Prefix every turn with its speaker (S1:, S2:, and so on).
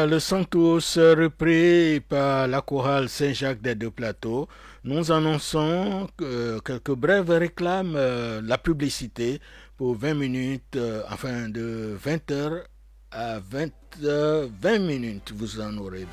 S1: le Santos repris par la chorale Saint-Jacques des Deux-Plateaux. Nous annonçons quelques brèves réclames, la publicité pour 20 minutes, enfin de 20 heures à 20 minutes, vous en aurez